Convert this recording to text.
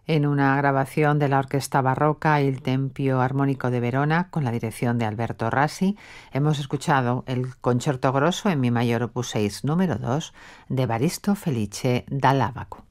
En una grabación de la Orquesta Barroca Il Tempio Armónico de Verona, con la dirección de Alberto Rasi, hemos escuchado el Concerto Grosso en mi mayor opus 6 número 2 de Evaristo Felice Dall'Abaco.